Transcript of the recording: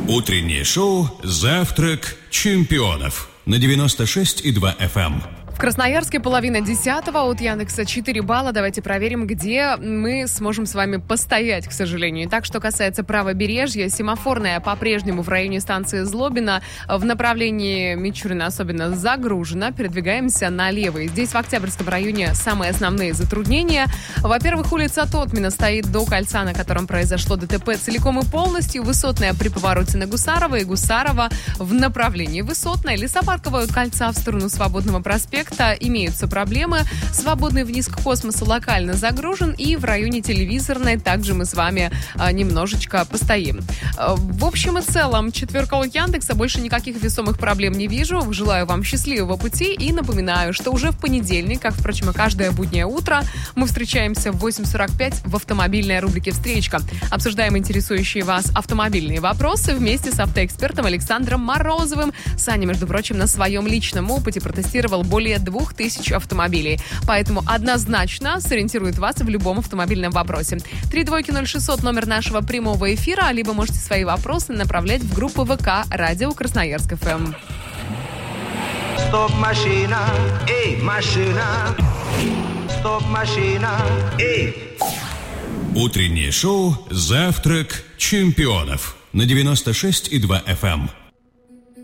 Утреннее шоу «Завтрак чемпионов» на 96,2 FM. В Красноярске 9:30 от Яндекса 4 балла. Давайте проверим, где мы сможем с вами постоять, к сожалению. Так, что касается правобережья, семафорная по-прежнему в районе станции Злобина в направлении Мичурина особенно загружена. Передвигаемся налево. И здесь в Октябрьском районе самые основные затруднения. Во-первых, улица Тотмина стоит до кольца, на котором произошло ДТП целиком и полностью. Высотная при повороте на Гусарова и Гусарова в направлении Высотной. Лесопарковое кольца в сторону Свободного проспекта. Имеются проблемы. Свободный вниз к космосу локально загружен. И в районе Телевизорной также мы с вами немножечко постоим. В общем и целом, четверка от Яндекса. Больше никаких весомых проблем не вижу. Желаю вам счастливого пути. И напоминаю, что уже в понедельник, как, впрочем, и каждое буднее утро, мы встречаемся в 8:45 в автомобильной рубрике «Встречка». Обсуждаем интересующие вас автомобильные вопросы вместе с автоэкспертом Александром Морозовым. Саня, между прочим, на своем личном опыте протестировал более 2000 автомобилей. Поэтому однозначно сориентирует вас в любом автомобильном вопросе. 3200600 номер нашего прямого эфира, либо можете свои вопросы направлять в группу ВК «Радио Красноярск ФМ». Стоп, машина, эй, машина. Стоп, машина, эй. Утреннее шоу «Завтрак чемпионов» на 96,2 FM.